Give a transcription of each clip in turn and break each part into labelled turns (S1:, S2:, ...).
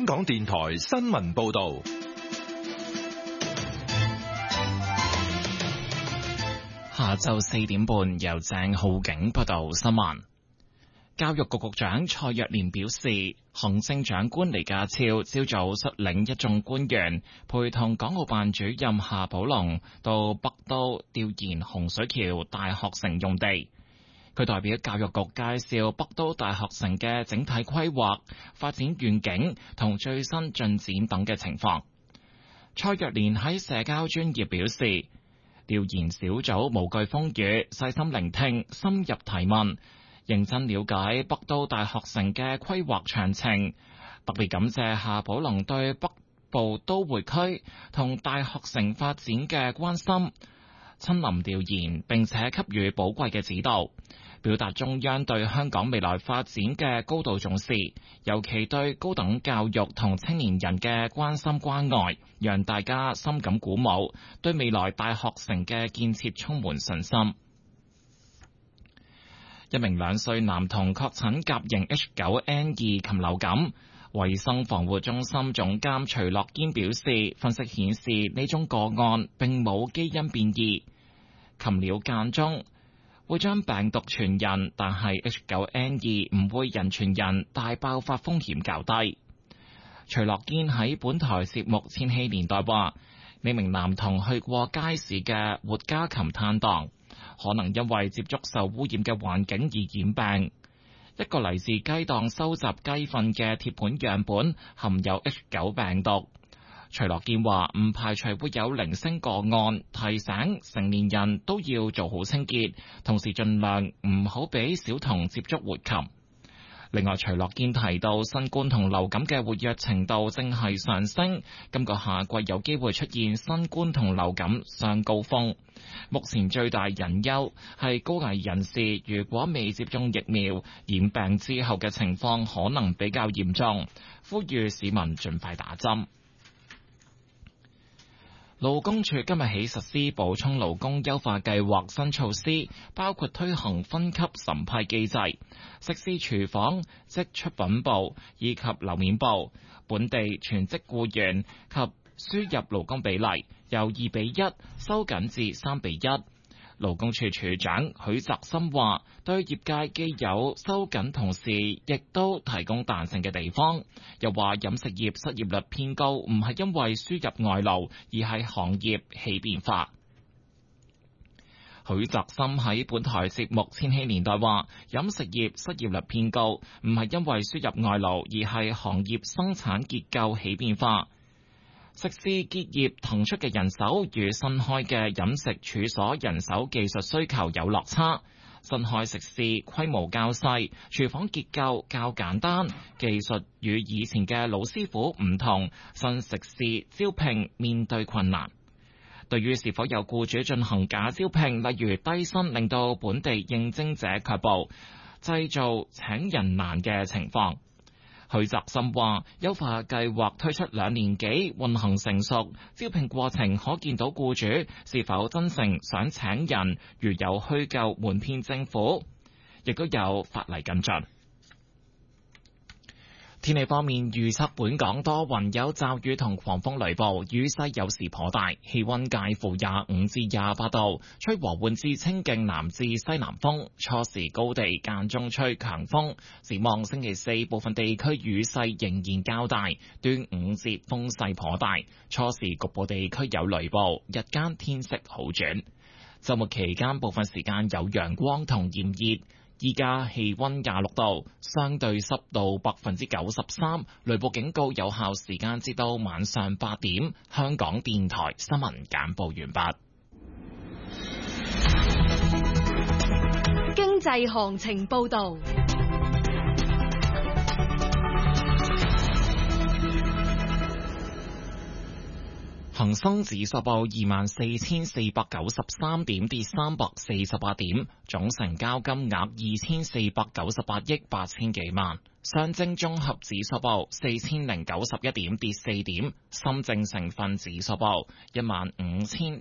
S1: 港電台新聞報道。
S2: 下晝4點半，由鄭浩景報道新聞。教育局局長蔡若蓮表示，行政長官李家超朝早率領一眾官員，陪同港澳辦主任夏寶龍到北都調研洪水橋大學城用地。佢代表教育局介紹北都大學城嘅整體規劃、發展願景同最新進展等嘅情況。蔡若蓮喺社交專頁表示，調研小組無懼風雨，細心聆聽，深入提問，認真了解北都大學城嘅規劃詳情。特別感謝夏寶龍對北部都會區同大學城發展嘅關心，親臨調研並且給予寶貴嘅指導，表達中央對香港未來發展嘅高度重視，尤其對高等教育同青年人嘅關心關愛，讓大家深感鼓舞，對未來大學城嘅建設充滿信心。一名2歲男童確診甲型 H9N2 禽流感，衛生防護中心總監徐樂堅表示，分析顯示呢宗個案並冇基因變異，禽鳥間中會將病毒傳人，但係 H9N2 唔會人傳人，大爆發風險較低。徐樂堅喺本台節目《千禧年代》話，呢名男童去過街市嘅活家禽攤檔，可能因為接觸受污染嘅環境而染病。一個嚟自雞檔收集雞糞嘅鐵盤樣本含有 H9 病毒。徐樂堅話唔排除會有零星個案，提醒成年人都要做好清潔，同時盡量唔好俾小童接觸活禽。另外，徐樂堅提到，新冠同流感嘅活躍程度正係上升，今個夏季有機會出現新冠同流感雙高峰。目前最大隱憂係高危人士如果未接種疫苗，染病之後嘅情況可能比較嚴重，呼籲市民盡快打針。勞工處今日起實施補充勞工優化計劃新措施，包括推行分級審批機制，食肆廚房、即出品部以及樓面部本地全職僱員及輸入勞工比例由2:1收緊至3:1。勞工處處長許澤森話，對業界既有收緊，同時亦都提供彈性嘅地方。又話飲食業失業率偏高，唔係因為輸入外勞，而係行業起變化。許澤森喺本台節目《千禧年代》話，飲食業失業率偏高，唔係因為輸入外勞，而係行業生產結構起變化。食肆結業騰出嘅人手與新開嘅飲食處所人手技術需求有落差。新開食肆規模較細，廚房結構較簡單，技術與以前嘅老師傅唔同，新食肆招聘面對困難。對於是否有僱主進行假招聘，例如低薪令到本地應徵者卻步，製造請人難嘅情況，許澤森話，優化計劃推出2年幾，運行成熟，招聘過程可見到僱主是否真誠想請人，如有虛構瞞騙政府，亦都有法例跟進。天氣方面，預測本港多雲有驟雨同狂風雷暴，雨勢有時頗大，氣溫介乎25至28度，吹和緩至清勁南至西南風，初時高地間中吹強風。展望星期四，部分地區雨勢仍然較大，端午節風勢頗大，初時局部地區有雷暴，日間天色好轉。週末期間部分時間有陽光同炎熱。依家氣溫26度，相對濕度93%，雷暴警告有效時間至到晚上8點。香港電台新聞簡報完畢。
S3: 經濟行情報道。
S2: 恒生指數報24,493點，跌348點，總成交金額2,498億8千幾萬。上證綜合指數報4,091點，跌4點。深證成分指數報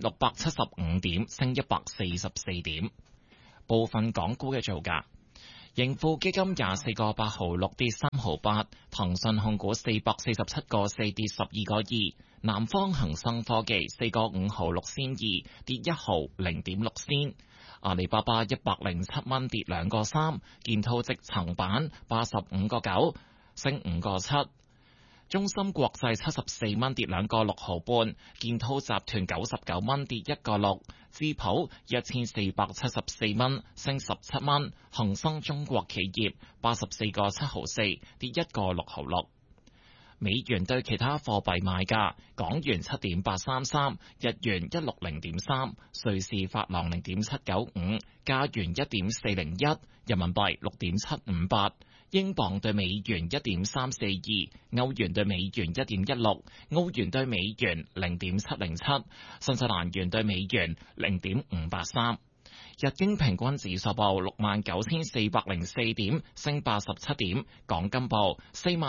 S2: 15,675點，升144點。部分港股嘅造價。 盈富基金24個8毫6跌3毫8，騰訊控股447個4跌12個2，南方恒生科技4個5毫6仙2跌1毫0.6仙，阿里巴巴107蚊跌2個3，建滔積層板85個9升5個7。中芯國際74蚊跌2個6毫半，建滔集團99蚊跌1個6，智普1474蚊升17蚊，恒生中國企業84個7毫4跌1個6毫6。美元對其他貨幣賣價：港元7.833，日元160.3，瑞士法郎0.795，加元1.401，人民幣6.758。英鎊對美元1.342，歐元對美元1.16，澳元對美元0.707，新西蘭元對美元0.583。日經平均指數報69,404點，升87點；港金報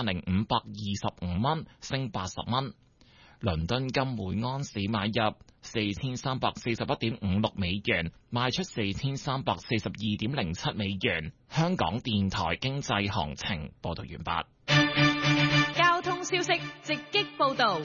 S2: 40,525蚊，升80蚊。倫敦金每安士買入4341.56美元，賣出4342.07美元。香港電台經濟行情報道完畢。
S3: 交通消息直擊報道。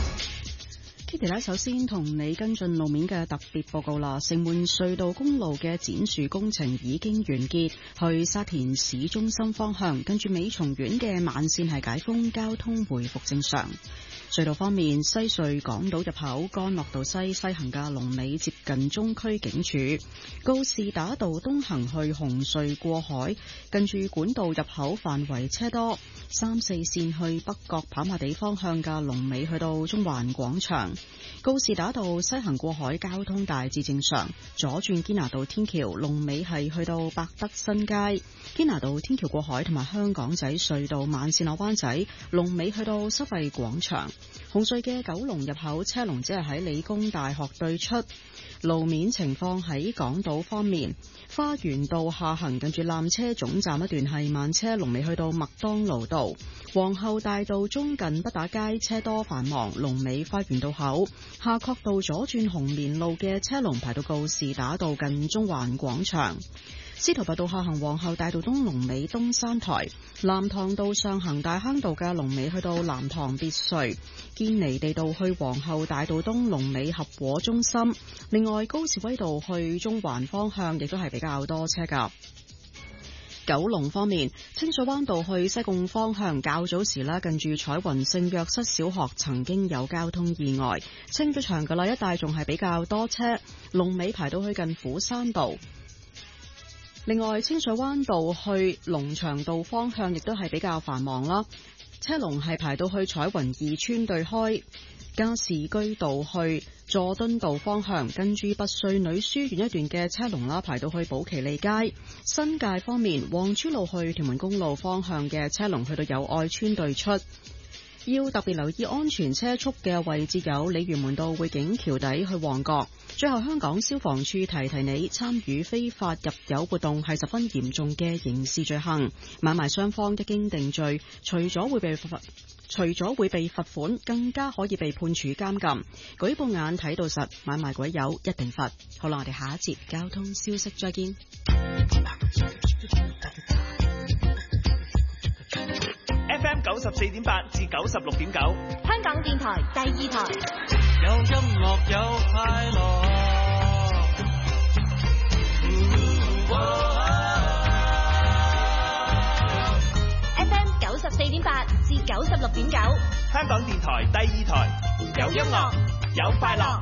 S4: Kitty 咧，首先同你跟進路面嘅特別報告啦。城門隧道公路嘅剪樹工程已經完結，去沙田市中心方向，跟住美松苑嘅慢線係解封，交通回復正常。隧道方面，西隧港島入口干諾道西行嘅龍尾接近中區警署，告士打道東行去紅隧過海，近住管道入口範圍車多。3、4線去北角跑馬地方向嘅龍尾去到中環廣場，告士打道西行過海交通大致正常，左轉堅拿道天橋龍尾係去到百德新街，堅拿道天橋過海同埋香港仔隧道慢線落灣仔龍尾去到收費廣場。紅隧嘅九龍入口車龍只係喺理工大學對出。路面情況喺港島方面，花園道下行近住纜車總站一段係慢車，龍尾去到麥當勞道。皇后大道中近畢打街車多繁忙，龍尾花園道口。夏慤道左轉紅棉路嘅車龍排到告士打道近中環廣場。司徒拔道下行皇后大道東龍尾東山台，藍塘道上行大坑道嘅龍尾去到藍塘別墅，堅尼地道去皇后大道東龍尾合和中心。另外高士威道去中環方向亦都係比較多車㗎。九龍方面，清水灣道去西貢方向較早時啦，近住彩雲聖約瑟小學曾經有交通意外，清咗場㗎啦，一帶仲係比較多車，龍尾排到去近虎山道。另外，清水灣道去龍翔道方向亦都係比較繁忙啦，車龍係排到去彩雲二村對開。加士居道去佐敦道方向，跟住拔萃女書院一段嘅車龍啦，排到去寶其利街。新界方面，黃珠路去屯門公路方向嘅車龍去到友愛村對出。要特別留意安全車速嘅位置有鯉魚門道匯景橋底去旺角。最後，香港消防處提你，參與非法入油活動係十分嚴重嘅刑事罪行，買賣雙方一經定罪，除咗會被罰款，更加可以被判處監禁。舉報眼睇到實，買賣鬼友一定罰。好啦，我哋下一節交通消息再見。
S5: FM 94.8至96.9，
S3: 香港電台第二台。
S6: 有音樂有快樂。
S3: FM 94.8至96.9，
S5: 香港電台第二台，有音樂有快樂。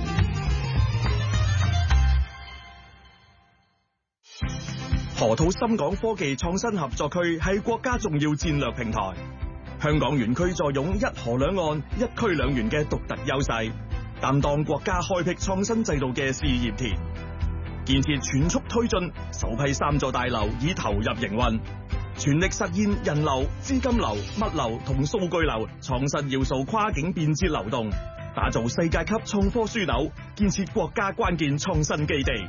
S7: 河套深港科技創新合作區係國家重要戰略平台，香港園區坐擁一河兩岸、一區兩園嘅獨特優勢，擔當國家開闢創新制度嘅試驗田。建設全速推進，首批3座大樓已投入營運，全力實現人流、資金流、物流同數據流創新要素跨境便捷流動，打造世界級創科樞紐，建設國家關鍵創新基地。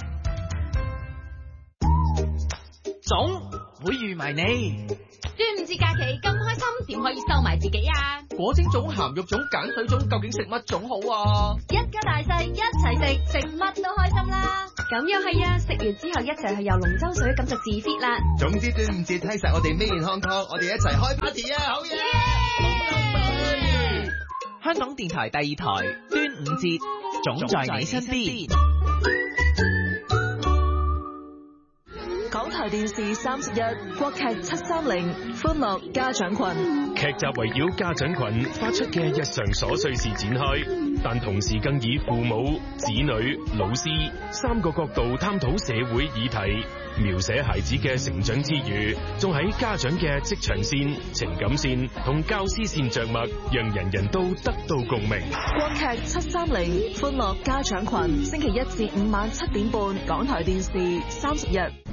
S6: 總會預埋你。
S3: 端午節假期咁開心，點可以收埋自己啊？
S6: 果蒸粽、鹹肉粽、鹼水粽，究竟食乜粽好啊？
S3: 一家大細一齊食，食乜都開心啦！ 咁又係啊！食完之後一齊去游龍舟水，咁就自 fit 啦。
S8: 總之端午節睇實我哋咩康康，我哋一齊開 party 啊！好嘢！
S6: 香港電台第二台端午節總在你身邊。
S9: 港台電視31國劇730歡樂家長群，
S10: 劇集圍繞家長群發出嘅日常瑣碎事展開，但同時更以父母、子女、老師三個角度探討社會議題，描寫孩子嘅成長之餘，仲喺家長嘅職場線、情感線同教師線着墨，讓人人都得到共鳴。
S9: 國劇730歡樂家長群，星期一至五晚7點半，港台電視30日。